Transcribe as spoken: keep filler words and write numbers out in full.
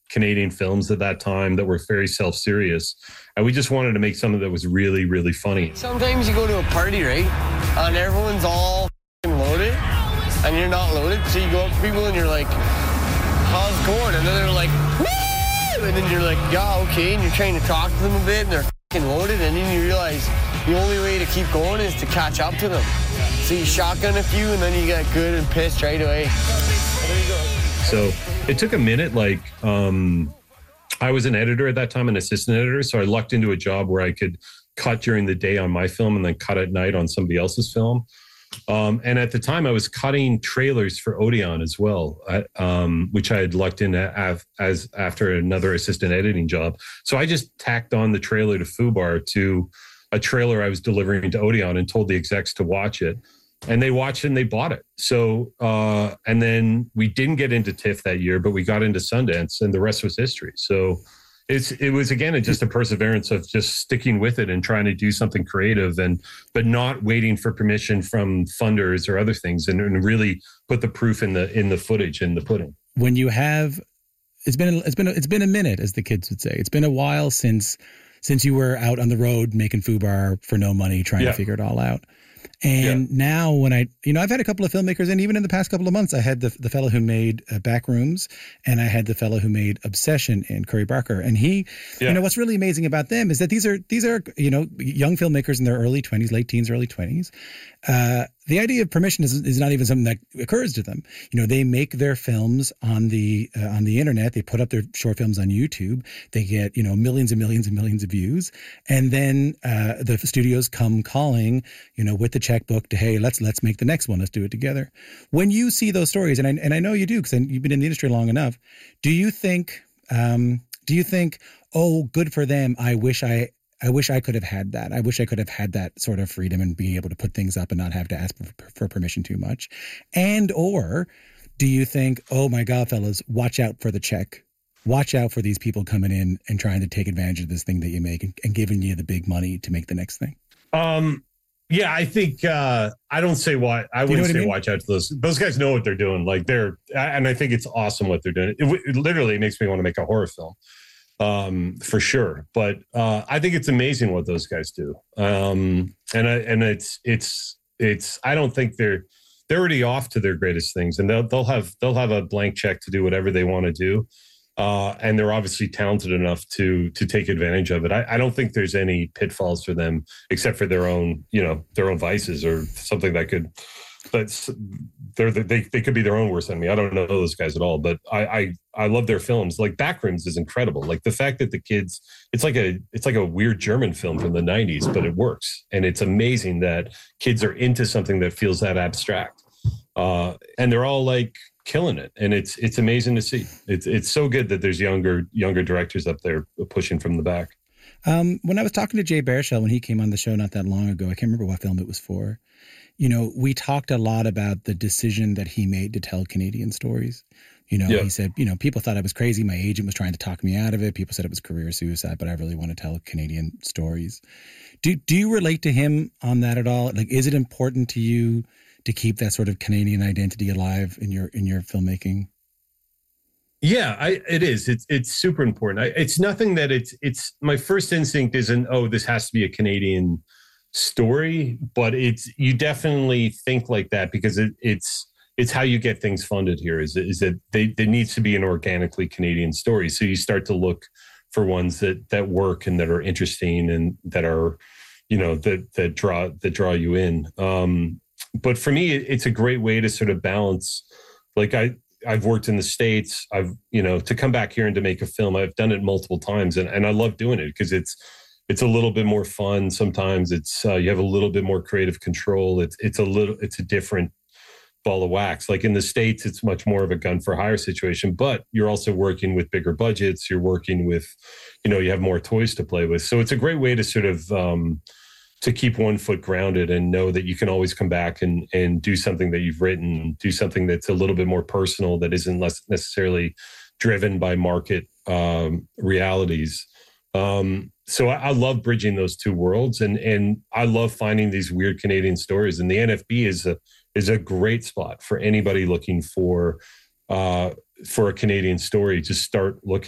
Canadian films at that time that were very self-serious. And we just wanted to make something that was really, really funny. Sometimes you go to a party, right? And everyone's all loaded and you're not loaded. So you go up to people and you're like, how's it going? And then they're like, woo! And then you're like, yeah, okay. And you're trying to talk to them a bit and they're loaded. And then you realize the only way to keep going is to catch up to them. So you shotgun a few and then you get good and pissed right away. There you go. So it took a minute. Like, um, I was an editor at that time, an assistant editor. So I lucked into a job where I could cut during the day on my film and then cut at night on somebody else's film. Um, and at the time I was cutting trailers for Odeon as well, I, um, which I had lucked in as, as after another assistant editing job. So I just tacked on the trailer to FUBAR to a trailer I was delivering to Odeon and told the execs to watch it. And they watched it and they bought it. So, uh, and then we didn't get into TIFF that year, but we got into Sundance and the rest was history. So it's, it was, again, just a perseverance of just sticking with it and trying to do something creative and, but not waiting for permission from funders or other things and, and really put the proof in the, in the footage and the pudding. When you have, it's been, it's been, it's been a minute, as the kids would say. It's been a while since, since you were out on the road making FUBAR for no money, trying yeah. to figure it all out. And yeah. now when I, you know, I've had a couple of filmmakers, and even in the past couple of months, I had the the fellow who made uh, Backrooms, and I had the fellow who made Obsession in Curry Barker. And he, yeah. you know, what's really amazing about them is that these are, these are, you know, young filmmakers in their early twenties, late teens, early twenties. Uh, the idea of permission is, is not even something that occurs to them. You know, they make their films on the, uh, on the internet. They put up their short films on YouTube. They get, you know, millions and millions and millions of views. And then, uh, the studios come calling, you know, with the checkbook to, hey, let's, let's make the next one. Let's do it together. When you see those stories, and I, and I know you do, because you've been in the industry long enough, do you think, um, do you think, oh, good for them. I wish I, I wish I could have had that. I wish I could have had that sort of freedom and be able to put things up and not have to ask for, for permission too much. And, or do you think, oh my God, fellas, watch out for the check. Watch out for these people coming in and trying to take advantage of this thing that you make and, and giving you the big money to make the next thing. Um, yeah, I think, uh, I don't say why, I wouldn't say I mean? watch out to those. Those guys know what they're doing. Like they're, and I think it's awesome what they're doing. It, it literally makes me want to make a horror film. Um, for sure. But, uh, I think it's amazing what those guys do. Um, and I, and it's, it's, it's, I don't think they're, they're already off to their greatest things, and they'll, they'll have, they'll have a blank check to do whatever they want to do. Uh, and they're obviously talented enough to, to take advantage of it. I, I don't think there's any pitfalls for them except for their own, you know, their own vices or something that could, that's, they're, they, they could be their own worst enemy. I don't know those guys at all, but I, I, I love their films. Like Backrooms is incredible. Like the fact that the kids, it's like a, it's like a weird German film from the nineties, but it works. And it's amazing that kids are into something that feels that abstract. Uh, and they're all like killing it. And it's, it's amazing to see. It's, it's so good that there's younger, younger directors up there pushing from the back. Um, when I was talking to Jay Baruchel, when he came on the show not that long ago, I can't remember what film it was for. You know, we talked a lot about the decision that he made to tell Canadian stories. You know, yeah. he said, you know, people thought I was crazy. My agent was trying to talk me out of it. People said it was career suicide, but I really want to tell Canadian stories. Do do you relate to him on that at all? Like, is it important to you to keep that sort of Canadian identity alive in your in your filmmaking? Yeah, I, it is. It's it's super important. I, it's nothing that it's it's my first instinct isn't, oh, this has to be a Canadian story, but it's, you definitely think like that because it, it's it's how you get things funded here. Is is that they there needs to be an organically Canadian story. So you start to look for ones that that work and that are interesting and that are, you know, that that draw that draw you in. Um, but for me, it's a great way to sort of balance. Like I. I've worked in the States. I've, you know, to come back here and to make a film, I've done it multiple times, and, and I love doing it because it's it's a little bit more fun. Sometimes it's uh, you have a little bit more creative control. It's it's a little it's a different ball of wax. Like in the States, it's much more of a gun for hire situation, but you're also working with bigger budgets. You're working with, you know, you have more toys to play with. So it's a great way to sort of um, to keep one foot grounded and know that you can always come back and, and do something that you've written, do something that's a little bit more personal, that isn't less necessarily driven by market um, realities. Um, so I, I love bridging those two worlds, and and I love finding these weird Canadian stories. And the N F B is a is a great spot for anybody looking for uh, for a Canadian story. Just start looking.